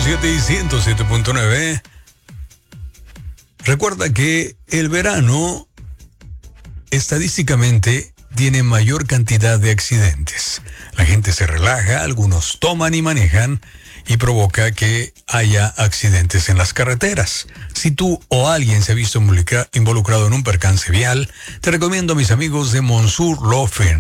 100.7 y 107.9. Recuerda que el verano estadísticamente tiene mayor cantidad de accidentes. La gente se relaja, algunos toman y manejan y provoca que haya accidentes en las carreteras. Si tú o alguien se ha visto involucrado en un percance vial, te recomiendo a mis amigos de Monsur Law Firm.